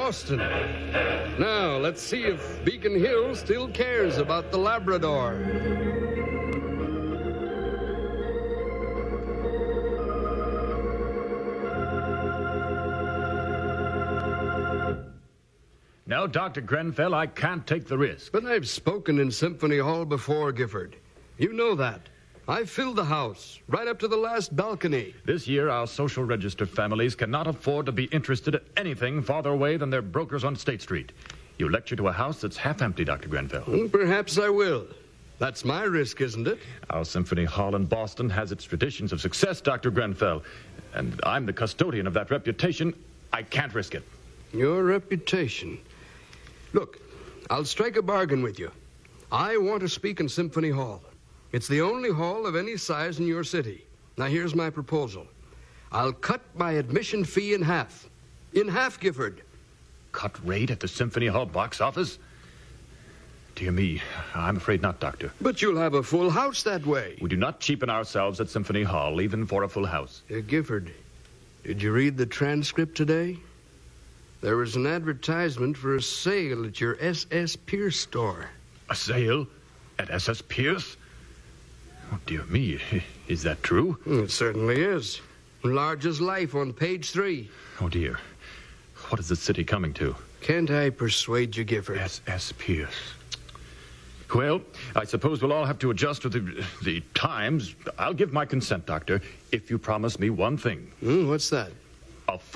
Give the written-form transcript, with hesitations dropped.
Boston. Now, let's see if Beacon Hill still cares about the Labrador. No, Dr. Grenfell, I can't take the risk. But I've spoken in Symphony Hall before, Gifford. You know that. I filled the house, right up to the last balcony. This year, our social register families cannot afford to be interested in anything farther away than their brokers on State Street. You lecture to a house that's half empty, Dr. Grenfell. Perhaps I will. That's my risk, isn't it? Our Symphony Hall in Boston has its traditions of success, Dr. Grenfell. And I'm the custodian of that reputation. I can't risk it. Your reputation. Look, I'll strike a bargain with you. I want to speak in Symphony Hall. It's the only hall of any size in your city. Now, here's my proposal. I'll cut my admission fee in half. In half, Gifford. Cut rate at the Symphony Hall box office? Dear me, I'm afraid not, Doctor. But you'll have a full house that way. We do not cheapen ourselves at Symphony Hall, even for a full house. Gifford, did you read the transcript today? There was an advertisement for a sale at your S.S. Pierce store. A sale at S.S. Pierce? Oh, dear me. Is that true? It certainly is. Large as life on page 3. Oh, dear. What is the city coming to? Can't I persuade you, Gifford? S.S. Pierce. Well, I suppose we'll all have to adjust to the times. I'll give my consent, Doctor, if you promise me one thing. What's that? A